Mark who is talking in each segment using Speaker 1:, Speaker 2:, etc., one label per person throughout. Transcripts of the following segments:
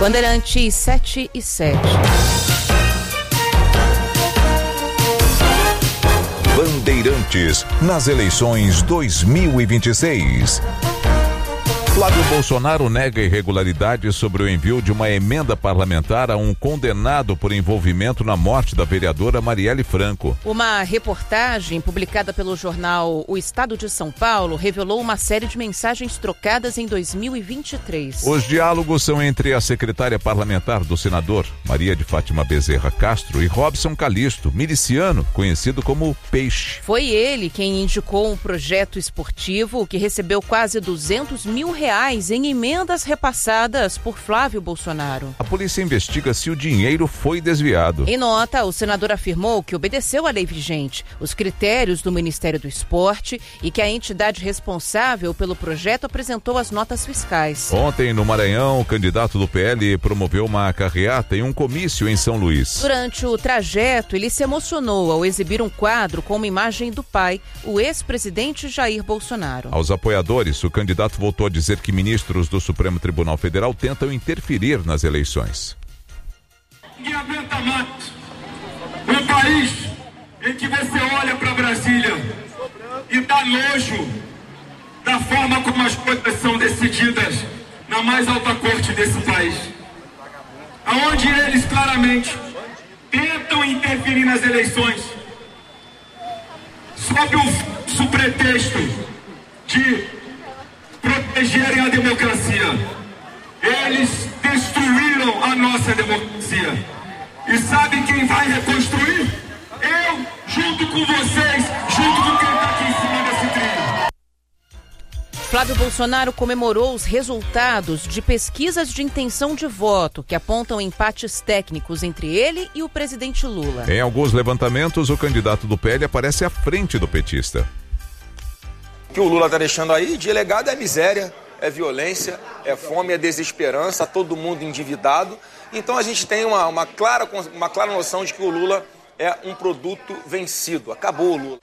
Speaker 1: Bandeirantes 7:07.
Speaker 2: Bandeirantes nas eleições 2026. Flávio Bolsonaro nega irregularidades sobre o envio de uma emenda parlamentar a um condenado por envolvimento na morte da vereadora Marielle Franco.
Speaker 1: Uma reportagem publicada pelo jornal O Estado de São Paulo revelou uma série de mensagens trocadas em 2023.
Speaker 2: Os diálogos são entre a secretária parlamentar do senador, Maria de Fátima Bezerra Castro, e Robson Calixto, miliciano, conhecido como Peixe.
Speaker 1: Foi ele quem indicou um projeto esportivo que recebeu quase R$200 mil em emendas repassadas por Flávio Bolsonaro.
Speaker 2: A polícia investiga se o dinheiro foi desviado.
Speaker 1: Em nota, o senador afirmou que obedeceu à lei vigente, os critérios do Ministério do Esporte e que a entidade responsável pelo projeto apresentou as notas fiscais.
Speaker 2: Ontem, no Maranhão, o candidato do PL promoveu uma carreata em um comício em São Luís.
Speaker 1: Durante o trajeto, ele se emocionou ao exibir um quadro com uma imagem do pai, o ex-presidente Jair Bolsonaro.
Speaker 2: Aos apoiadores, o candidato voltou a dizer que ministros do Supremo Tribunal Federal tentam interferir nas eleições.
Speaker 3: Ninguém aguenta mais um país em que você olha para Brasília e dá nojo da forma como as coisas são decididas na mais alta corte desse país, aonde eles claramente tentam interferir nas eleições sob o pretexto de protegerem a democracia. Eles destruíram a nossa democracia. E sabe quem vai reconstruir? Eu, junto com vocês, junto com quem está aqui em cima desse trilho.
Speaker 1: Flávio Bolsonaro comemorou os resultados de pesquisas de intenção de voto que apontam empates técnicos entre ele e o presidente Lula.
Speaker 2: Em alguns levantamentos, o candidato do PL aparece à frente do petista.
Speaker 4: O que o Lula está deixando aí de legado é miséria, é violência, é fome, é desesperança, todo mundo endividado. Então a gente tem uma clara noção de que o Lula é um produto vencido. Acabou o Lula.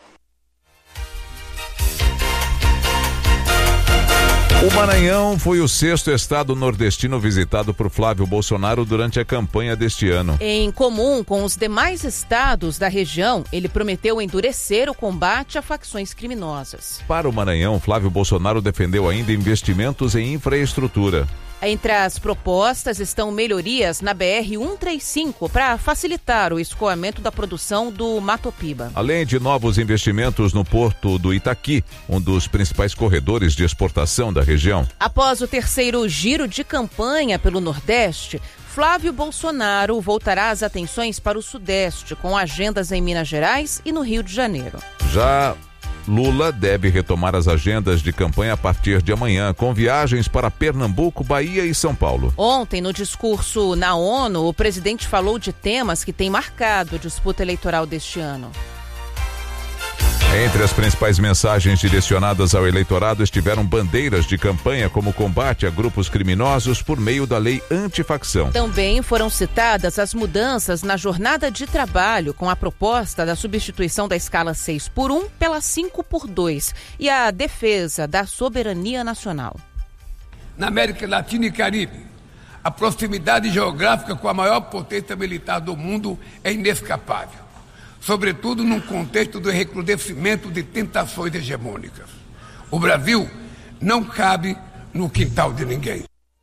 Speaker 2: O Maranhão foi o 6º estado nordestino visitado por Flávio Bolsonaro durante a campanha deste ano.
Speaker 1: Em comum com os demais estados da região, ele prometeu endurecer o combate a facções criminosas.
Speaker 2: Para o Maranhão, Flávio Bolsonaro defendeu ainda investimentos em infraestrutura.
Speaker 1: Entre as propostas estão melhorias na BR-135 para facilitar o escoamento da produção do Matopiba.
Speaker 2: Além de novos investimentos no porto do Itaqui, um dos principais corredores de exportação da região.
Speaker 1: Após o terceiro giro de campanha pelo Nordeste, Flávio Bolsonaro voltará as atenções para o Sudeste, com agendas em Minas Gerais e no Rio de Janeiro.
Speaker 2: Já Lula deve retomar as agendas de campanha a partir de amanhã, com viagens para Pernambuco, Bahia e São Paulo.
Speaker 1: Ontem, no discurso na ONU, o presidente falou de temas que têm marcado a disputa eleitoral deste ano.
Speaker 2: Entre as principais mensagens direcionadas ao eleitorado estiveram bandeiras de campanha como combate a grupos criminosos por meio da lei antifacção.
Speaker 1: Também foram citadas as mudanças na jornada de trabalho, com a proposta da substituição da escala 6x1 pela 5x2 e a defesa da soberania nacional.
Speaker 5: Na América Latina e Caribe, a proximidade geográfica com a maior potência militar do mundo é inescapável, sobretudo num contexto do recrudescimento de tentações hegemônicas. O Brasil não cabe no quintal de ninguém.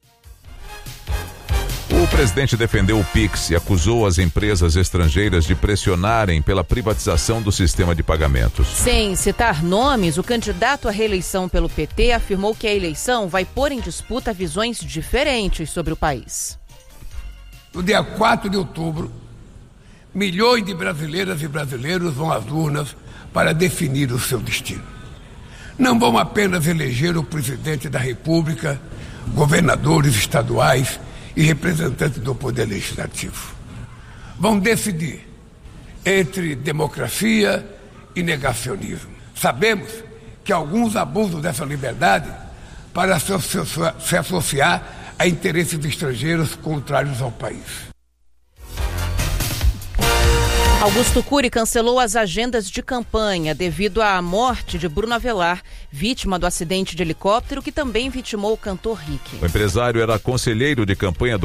Speaker 2: O presidente defendeu o Pix e acusou as empresas estrangeiras de pressionarem pela privatização do sistema de pagamentos.
Speaker 1: Sem citar nomes, o candidato à reeleição pelo PT afirmou que a eleição vai pôr em disputa visões diferentes sobre o país.
Speaker 5: No dia 4 de outubro, milhões de brasileiras e brasileiros vão às urnas para definir o seu destino. Não vão apenas eleger o presidente da República, governadores estaduais e representantes do Poder Legislativo. Vão decidir entre democracia e negacionismo. Sabemos que alguns abusam dessa liberdade para se associar a interesses estrangeiros contrários ao país.
Speaker 1: Augusto Cury cancelou as agendas de campanha devido à morte de Bruno Avelar, vítima do acidente de helicóptero que também vitimou o cantor Rick.
Speaker 2: O empresário era conselheiro de campanha do